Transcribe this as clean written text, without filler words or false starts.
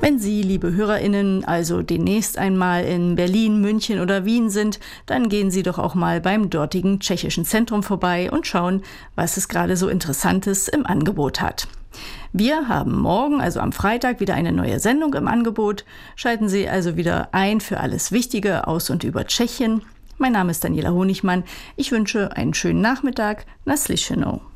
Wenn Sie, liebe HörerInnen, also demnächst einmal in Berlin, München oder Wien sind, dann gehen Sie doch auch mal beim dortigen Tschechischen Zentrum vorbei und schauen, was es gerade so Interessantes im Angebot hat. Wir haben morgen, also am Freitag, wieder eine neue Sendung im Angebot. Schalten Sie also wieder ein für alles Wichtige aus und über Tschechien. Mein Name ist Daniela Honigmann. Ich wünsche einen schönen Nachmittag. Na slyšenou.